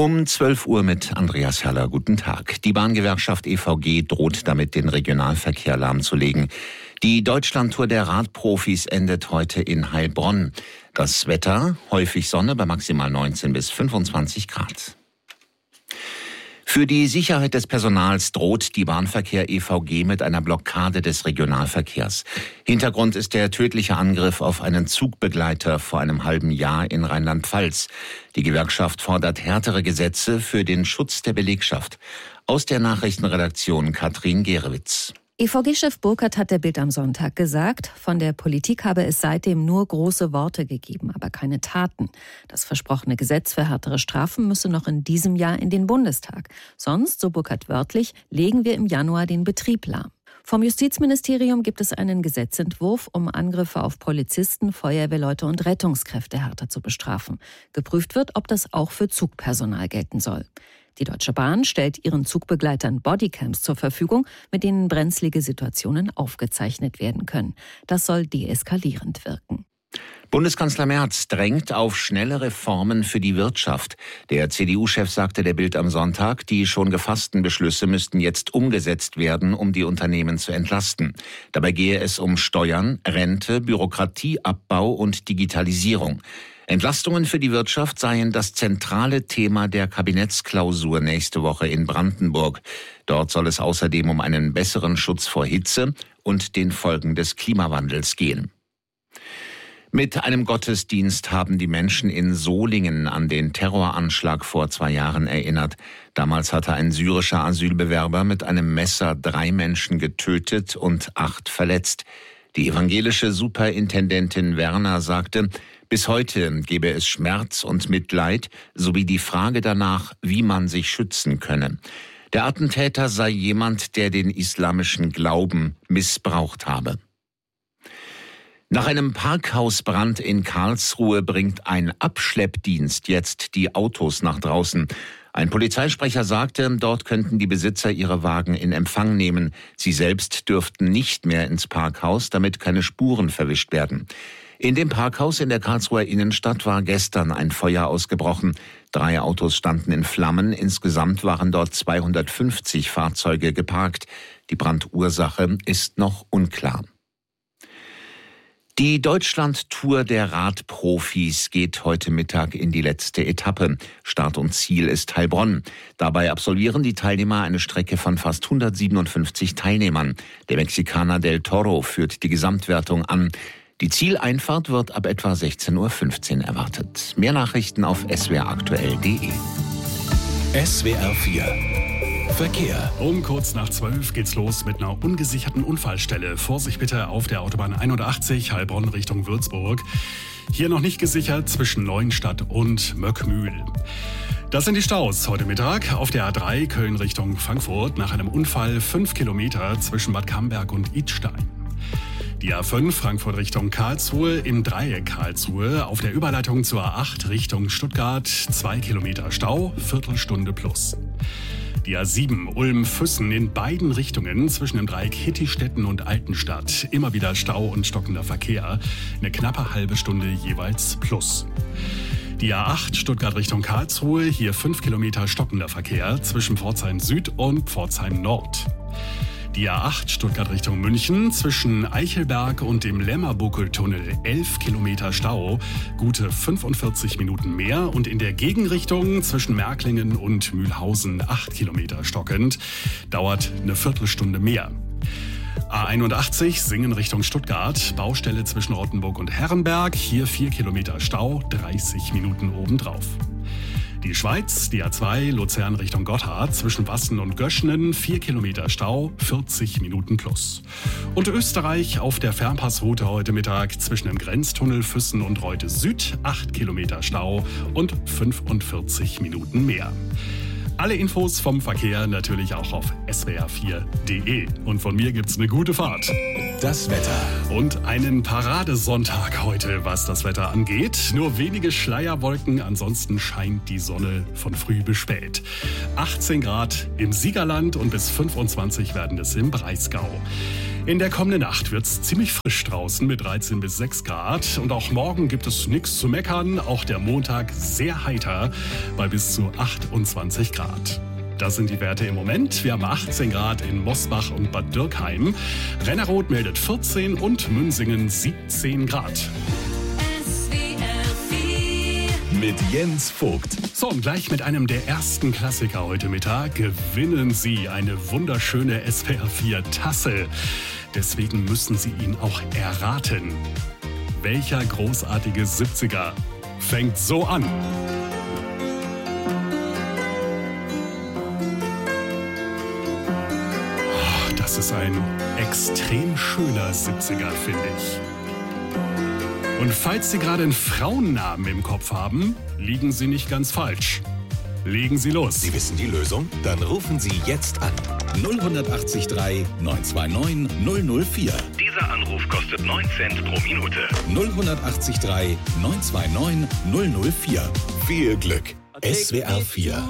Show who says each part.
Speaker 1: Um 12 Uhr mit Andreas Herrler. Guten Tag. Die Bahngewerkschaft EVG droht damit, den Regionalverkehr lahmzulegen. Die Deutschlandtour der Radprofis endet heute in Heilbronn. Das Wetter, häufig Sonne bei maximal 19 bis 25 Grad. Für die Sicherheit des Personals droht die Bahnverkehr EVG mit einer Blockade des Regionalverkehrs. Hintergrund ist der tödliche Angriff auf einen Zugbegleiter vor einem halben Jahr in Rheinland-Pfalz. Die Gewerkschaft fordert härtere Gesetze für den Schutz der Belegschaft. Aus der Nachrichtenredaktion Katrin Gerewitz.
Speaker 2: EVG-Chef Burkhardt hat der Bild am Sonntag gesagt, von der Politik habe es seitdem nur große Worte gegeben, aber keine Taten. Das versprochene Gesetz für härtere Strafen müsse noch in diesem Jahr in den Bundestag. Sonst, so Burkhardt wörtlich, legen wir im Januar den Betrieb lahm. Vom Justizministerium gibt es einen Gesetzentwurf, um Angriffe auf Polizisten, Feuerwehrleute und Rettungskräfte härter zu bestrafen. Geprüft wird, ob das auch für Zugpersonal gelten soll. Die Deutsche Bahn stellt ihren Zugbegleitern Bodycams zur Verfügung, mit denen brenzlige Situationen aufgezeichnet werden können. Das soll deeskalierend wirken.
Speaker 1: Bundeskanzler Merz drängt auf schnelle Reformen für die Wirtschaft. Der CDU-Chef sagte der Bild am Sonntag, die schon gefassten Beschlüsse müssten jetzt umgesetzt werden, um die Unternehmen zu entlasten. Dabei gehe es um Steuern, Rente, Bürokratieabbau und Digitalisierung. Entlastungen für die Wirtschaft seien das zentrale Thema der Kabinettsklausur nächste Woche in Brandenburg. Dort soll es außerdem um einen besseren Schutz vor Hitze und den Folgen des Klimawandels gehen. Mit einem Gottesdienst haben die Menschen in Solingen an den Terroranschlag vor 2 Jahren erinnert. Damals hatte ein syrischer Asylbewerber mit einem Messer 3 Menschen getötet und 8 verletzt. Die evangelische Superintendentin Werner sagte, bis heute gebe es Schmerz und Mitleid sowie die Frage danach, wie man sich schützen könne. Der Attentäter sei jemand, der den islamischen Glauben missbraucht habe. Nach einem Parkhausbrand in Karlsruhe bringt ein Abschleppdienst jetzt die Autos nach draußen. Ein Polizeisprecher sagte, dort könnten die Besitzer ihre Wagen in Empfang nehmen. Sie selbst dürften nicht mehr ins Parkhaus, damit keine Spuren verwischt werden. In dem Parkhaus in der Karlsruher Innenstadt war gestern ein Feuer ausgebrochen. 3 Autos standen in Flammen. Insgesamt waren dort 250 Fahrzeuge geparkt. Die Brandursache ist noch unklar. Die Deutschlandtour der Radprofis geht heute Mittag in die letzte Etappe. Start und Ziel ist Heilbronn. Dabei absolvieren die Teilnehmer eine Strecke von fast 157 Teilnehmern. Der Mexikaner Del Toro führt die Gesamtwertung an. Die Zieleinfahrt wird ab etwa 16:15 Uhr erwartet. Mehr Nachrichten auf swraktuell.de.
Speaker 3: SWR 4 Verkehr.
Speaker 4: Um kurz nach 12 geht's los mit einer ungesicherten Unfallstelle. Vorsicht bitte auf der Autobahn 81 Heilbronn Richtung Würzburg. Hier noch nicht gesichert zwischen Neuenstadt und Möckmühl. Das sind die Staus heute Mittag auf der A3 Köln Richtung Frankfurt nach einem Unfall 5 Kilometer zwischen Bad Camberg und Idstein. Die A5 Frankfurt Richtung Karlsruhe im Dreieck Karlsruhe auf der Überleitung zur A8 Richtung Stuttgart 2 Kilometer Stau, Viertelstunde plus. Die A7 Ulm-Füssen in beiden Richtungen zwischen dem Dreieck Hittistetten und Altenstadt. Immer wieder Stau und stockender Verkehr. Eine knappe halbe Stunde jeweils plus. Die A8 Stuttgart Richtung Karlsruhe. Hier 5 Kilometer stockender Verkehr zwischen Pforzheim Süd und Pforzheim Nord. Die A8 Stuttgart Richtung München zwischen Eichelberg und dem Lämmerbuckeltunnel 11 Kilometer Stau, gute 45 Minuten mehr und in der Gegenrichtung zwischen Märklingen und Mühlhausen 8 Kilometer stockend, dauert eine Viertelstunde mehr. A81 Singen Richtung Stuttgart, Baustelle zwischen Rottenburg und Herrenberg, hier 4 Kilometer Stau, 30 Minuten obendrauf. Die Schweiz, die A2 Luzern Richtung Gotthard zwischen Wassen und Göschnen, 4 Kilometer Stau, 40 Minuten plus. Und Österreich auf der Fernpassroute heute Mittag zwischen dem Grenztunnel Füssen und Reute Süd, 8 Kilometer Stau und 45 Minuten mehr. Alle Infos vom Verkehr natürlich auch auf swr4.de. Und von mir gibt's eine gute Fahrt.
Speaker 3: Das Wetter.
Speaker 4: Und einen Paradesonntag heute, was das Wetter angeht. Nur wenige Schleierwolken, ansonsten scheint die Sonne von früh bis spät. 18 Grad im Siegerland und bis 25 werden es im Breisgau. In der kommenden Nacht wird es ziemlich frisch draußen mit 13 bis 6 Grad. Und auch morgen gibt es nichts zu meckern. Auch der Montag sehr heiter bei bis zu 28 Grad. Das sind die Werte im Moment. Wir haben 18 Grad in Mosbach und Bad Dürkheim. Rennerod meldet 14 und Münsingen 17 Grad.
Speaker 3: Mit Jens Vogt.
Speaker 4: So, und gleich mit einem der ersten Klassiker heute Mittag gewinnen Sie eine wunderschöne SWR 4 Tasse. Deswegen müssen Sie ihn auch erraten. Welcher großartige 70er fängt so an? Oh, das ist ein extrem schöner 70er, finde ich. Und falls Sie gerade einen Frauennamen im Kopf haben, liegen Sie nicht ganz falsch. Legen Sie los.
Speaker 3: Sie wissen die Lösung? Dann rufen Sie jetzt an. 0183 929 004.
Speaker 5: Dieser Anruf kostet 9 Cent pro Minute.
Speaker 3: 0183 929 004. Viel Glück. SWR 4.